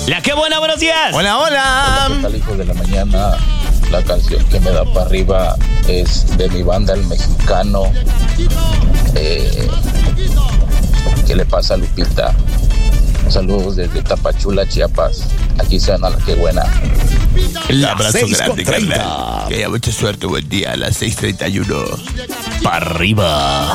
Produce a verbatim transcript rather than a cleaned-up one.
La que buena, buenos días. Hola, hola. ¿Qué tal, hijos de la mañana? La canción que me da para arriba es de mi banda El Mexicano. Eh, ¿Qué le pasa a Lupita? Saludos desde Tapachula, Chiapas. Aquí sean a la que buena. El Las abrazo seis grande, con treinta. carnal. Que haya mucha suerte, buen día a las seis treinta y uno. Para arriba.